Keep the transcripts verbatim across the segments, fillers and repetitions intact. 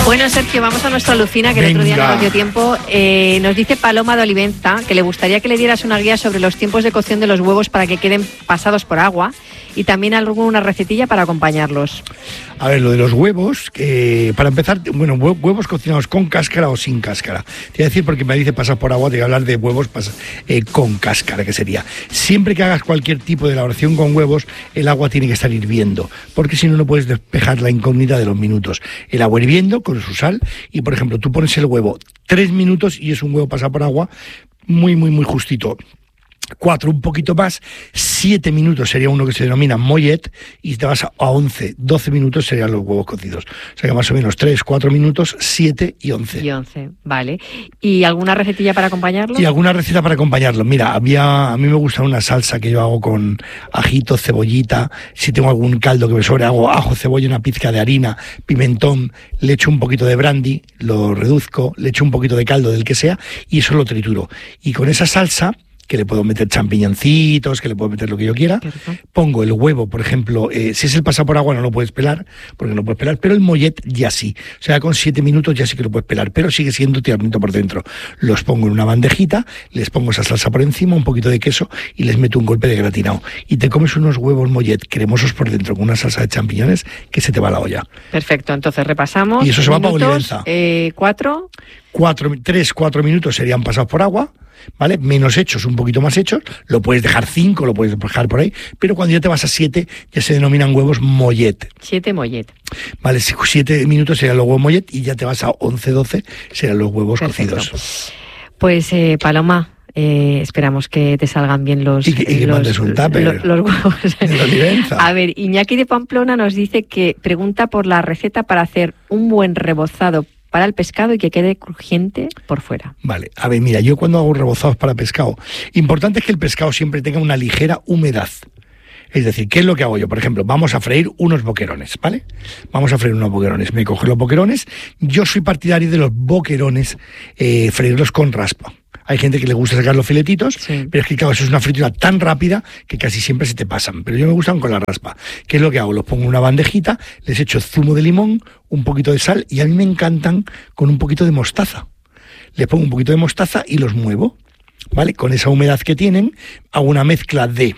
Bueno, Sergio, vamos a nuestra Alucina, que el Venga. otro día no nos dio tiempo. Eh, nos dice Paloma de Olivenza que le gustaría que le dieras una guía sobre los tiempos de cocción de los huevos para que queden pasados por agua y también alguna recetilla para acompañarlos. A ver, lo de los huevos, eh, para empezar, bueno, hue- huevos cocinados con cáscara o sin cáscara. Te voy a decir, porque me dice pasar por agua, te voy a hablar de huevos pas- eh, con cáscara, que sería. Siempre que hagas cualquier tipo de elaboración con huevos, el agua tiene que estar hirviendo, porque si no, no puedes despejar la incógnita de los minutos. El agua hirviendo con su sal y, por ejemplo, tú pones el huevo tres minutos y es un huevo pasado por agua muy, muy, muy justito. Cuatro, un poquito más, siete minutos sería uno que se denomina mollet y te vas a once, doce minutos serían los huevos cocidos. O sea que más o menos tres, cuatro minutos, siete y once. Y once, vale. ¿Y alguna recetilla para acompañarlo? Y alguna receta para acompañarlo. Mira, había, a mí me gusta una salsa que yo hago con ajito, cebollita. Si tengo algún caldo que me sobre, hago ajo, cebolla, una pizca de harina, pimentón, le echo un poquito de brandy, lo reduzco, le echo un poquito de caldo del que sea y eso lo trituro. Y con esa salsa, que le puedo meter champiñoncitos, que le puedo meter lo que yo quiera, pongo el huevo, por ejemplo, eh, si es el pasado por agua no lo puedes pelar, porque no puedes pelar, pero el mollet ya sí. O sea, con siete minutos ya sí que lo puedes pelar, pero sigue siendo tiernito por dentro. Los pongo en una bandejita, les pongo esa salsa por encima, un poquito de queso y les meto un golpe de gratinado. Y te comes unos huevos mollet cremosos por dentro con una salsa de champiñones que se te va la olla. Perfecto, entonces repasamos. Y eso se va para Minutos, Olivenza. eh, cuatro. Cuatro, tres, cuatro minutos serían pasados por agua, ¿vale? Menos hechos, un poquito más hechos, lo puedes dejar cinco, lo puedes dejar por ahí, pero cuando ya te vas a siete, ya se denominan huevos mollet. Siete mollet. Vale, siete minutos serían los huevos mollet y ya te vas a once, doce, serán los huevos Perfecto. cocidos. Pues eh, Paloma, eh, esperamos que te salgan bien los, Y que, y que los, mandes un tupper los, los huevos. de Olivenza. A ver, Iñaki de Pamplona nos dice que pregunta por la receta para hacer un buen rebozado para el pescado y que quede crujiente por fuera. Vale, a ver, mira, yo cuando hago rebozados para pescado, importante es que el pescado siempre tenga una ligera humedad. Es decir, ¿qué es lo que hago yo? Por ejemplo, vamos a freír unos boquerones, ¿vale? Vamos a freír unos boquerones. Me cojo los boquerones. Yo soy partidario de los boquerones, eh, freírlos con raspa. Hay gente que le gusta sacar los filetitos, Sí. pero es que claro, eso es una fritura tan rápida que casi siempre se te pasan. Pero yo me gustan con la raspa. ¿Qué es lo que hago? Los pongo en una bandejita, les echo zumo de limón, un poquito de sal y a mí me encantan con un poquito de mostaza. Les pongo un poquito de mostaza y los muevo, ¿vale? Con esa humedad que tienen, hago una mezcla de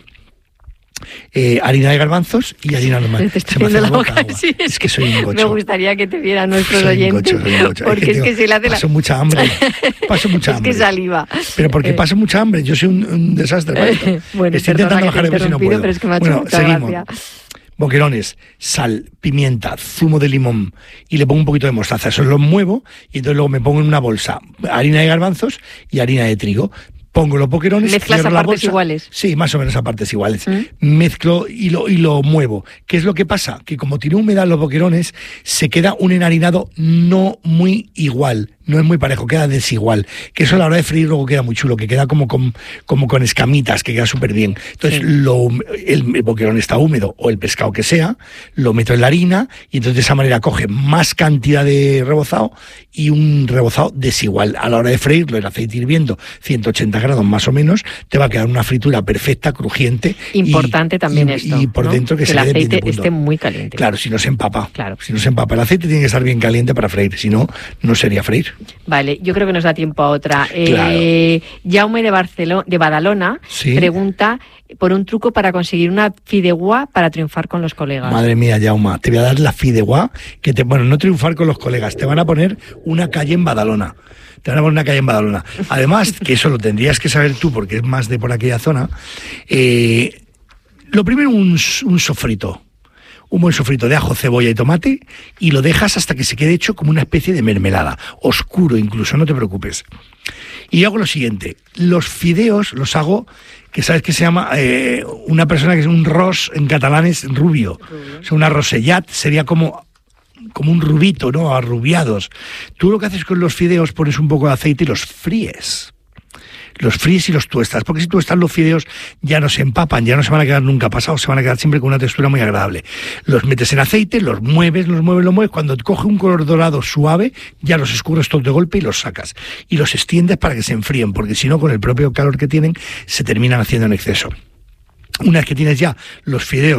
Eh, harina de garbanzos y harina normal. Te estoy Se me hace viendo la boca boca, agua. sí, Es que soy un gocho. Me gustaría que te vieran nuestros Soy un oyentes, gocho, soy un gocho. porque es que, tengo- se le hace la... paso mucha hambre. Paso mucha es hambre. que saliva. Pero porque Eh, paso mucha hambre, yo soy un, un desastre para esto. Bueno, Estoy perdona intentando que te bajar he de peso y no interrumpido, puedo. pero es que me ha hecho Bueno, mucha seguimos. gracia. Boquerones, sal, pimienta, zumo de limón y le pongo un poquito de mostaza. Eso lo muevo y entonces luego me pongo en una bolsa harina de garbanzos y harina de trigo. Pongo los boquerones, ¿Mezclas cierro a la partes bolsa. iguales? Sí, más o menos a partes iguales. ¿Mm? Mezclo y lo, y lo muevo. ¿Qué es lo que pasa? Que como tiene humedad los boquerones, se queda un enharinado no muy igual. No es muy parejo, queda desigual. Que eso a la hora de freír luego queda muy chulo, que queda como con, como con escamitas, que queda súper bien. Entonces, Sí. lo, el, el boquerón está húmedo, o el pescado que sea, lo meto en la harina, y entonces de esa manera coge más cantidad de rebozado y un rebozado desigual. A la hora de freírlo, el aceite hirviendo, ciento ochenta grados más o menos, te va a quedar una fritura perfecta, crujiente. Importante y, también y, esto, Y por ¿no? dentro que, Que se el le dé bien de aceite punto. esté muy caliente. Claro, si no se empapa. Claro. Si no se empapa. El aceite tiene que estar bien caliente para freír, si no, no sería freír. Vale, yo creo que nos da tiempo a otra. Claro. Eh, Jaume de, Barcelona, de Badalona Sí. pregunta por un truco para conseguir una fideuà para triunfar con los colegas. Madre mía, Jauma, te voy a dar la fideuà, que te, bueno, no triunfar con los colegas, te van a poner una calle en Badalona. Te van a poner una calle en Badalona. Además, que eso lo tendrías que saber tú, porque es más de por aquella zona. Eh, lo primero, un, un sofrito. Un buen sofrito de ajo, cebolla y tomate, y lo dejas hasta que se quede hecho como una especie de mermelada, oscuro incluso, no te preocupes. Y hago lo siguiente, los fideos los hago, que sabes que se llama, eh, una persona que es un ros, en catalán es rubio, o sea, una rosellat, sería como, como un rubito, ¿no? Arrubiados. Tú lo que haces con los fideos, pones un poco de aceite y los fríes. Los fríes y los tuestas, porque si tuestas los fideos ya no se empapan, ya no se van a quedar nunca pasados, se van a quedar siempre con una textura muy agradable. Los metes en aceite, los mueves, los mueves, los mueves, cuando coge un color dorado suave, ya los escurres todos de golpe y los sacas. Y los extiendes para que se enfríen, porque si no, con el propio calor que tienen, se terminan haciendo en exceso. Una vez que tienes ya los fideos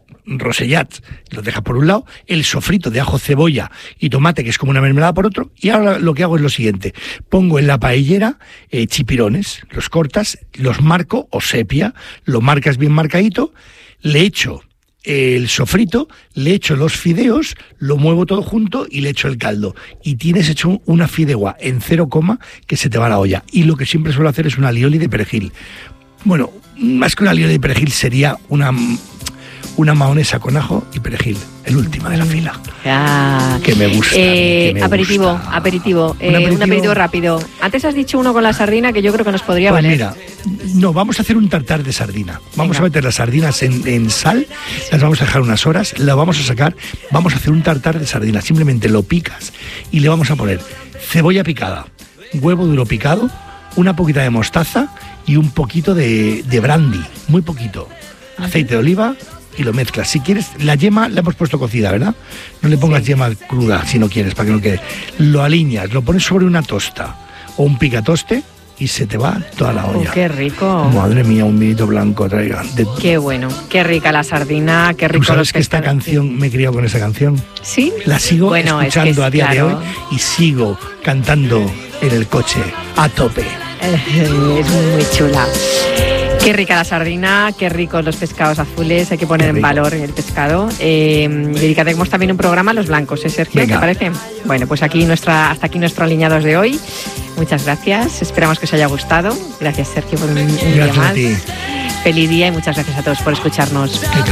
rosellats, los dejas por un lado, el sofrito de ajo, cebolla y tomate, que es como una mermelada, por otro, y ahora lo que hago es lo siguiente: pongo en la paellera eh, chipirones, los cortas, los marco, o sepia, lo marcas bien marcadito, le echo el sofrito, le echo los fideos, lo muevo todo junto y le echo el caldo. Y tienes hecho una fideuá en cero coma que se te va a la olla. Y lo que siempre suelo hacer es una alioli de perejil. Bueno, más que una alioli de perejil sería una... una mahonesa con ajo y perejil, el último de la fila. Ah, que me gusta. Eh, que me aperitivo, gusta. aperitivo, eh, ¿Un aperitivo? un aperitivo rápido. Antes has dicho uno con la sardina que yo creo que nos podría Pues valer. mira, no, vamos a hacer un tartar de sardina. Vamos Venga. a meter las sardinas en, en sal, las vamos a dejar unas horas, las vamos a sacar, vamos a hacer un tartar de sardina. Simplemente lo picas y le vamos a poner cebolla picada, huevo duro picado, una poquita de mostaza y un poquito de, de brandy, muy poquito. Aceite de oliva y lo mezclas. Si quieres, la yema la hemos puesto cocida, ¿verdad? No le pongas Sí. yema cruda si no quieres, para que no quede. Lo aliñas, lo pones sobre una tosta o un picatoste y se te va toda la Oh, olla. qué rico. Madre mía, un vinito blanco traigan. De... Qué bueno, qué rica la sardina, qué Tú rico sabes los que esta pescados. canción, me he criado con esa canción. ¿Sí? La sigo Bueno, es que escuchando es a día claro. de hoy y sigo cantando en el coche a tope. Es muy chula. Qué rica la sardina, qué ricos los pescados azules, hay que poner Qué en rico. valor el pescado. Eh, dedicaremos también un programa a los blancos, ¿eh, Sergio? Venga. ¿Te parece? Bueno, pues aquí nuestra, hasta aquí nuestro aliñados de hoy. Muchas gracias, esperamos que os haya gustado. Gracias, Sergio, por un, un día Gracias a más. ti. Feliz día y muchas gracias a todos por escucharnos. Que